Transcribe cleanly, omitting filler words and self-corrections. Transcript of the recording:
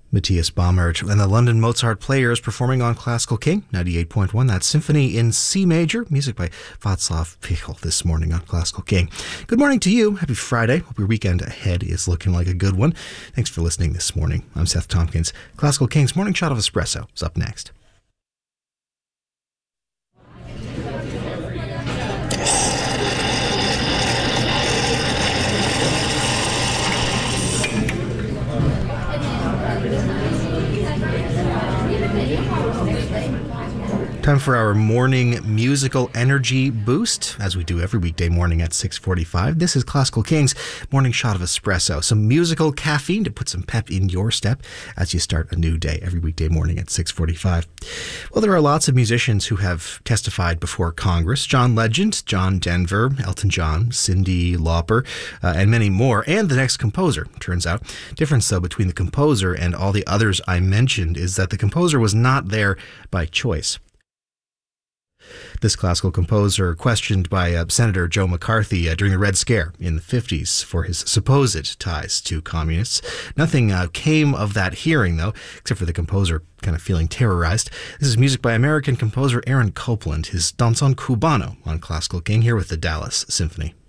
Matthias Baumert and the London Mozart Players performing on Classical King 98.1. That Symphony in C Major, music by Václav Pichel this morning on Classical King. Good morning to you. Happy Friday. Hope your weekend ahead is looking like a good one. Thanks for listening this morning. I'm Seth Tompkins. Classical King's Morning Shot of Espresso is up next. Time for our morning musical energy boost, as we do every weekday morning at 6:45. This is Classical King's Morning Shot of Espresso. Some musical caffeine to put some pep in your step as you start a new day every weekday morning at 6:45. Well, there are lots of musicians who have testified before Congress. John Legend, John Denver, Elton John, Cyndi Lauper, and many more. And the next composer, turns out. Difference, though, between the composer and all the others I mentioned is that the composer was not there by choice. This classical composer questioned by Senator Joe McCarthy during the Red Scare in the 50s for his supposed ties to communists. Nothing came of that hearing, though, except for the composer kind of feeling terrorized. This is music by American composer Aaron Copland, his Danzón Cubano on Classical King, here with the Dallas Symphony.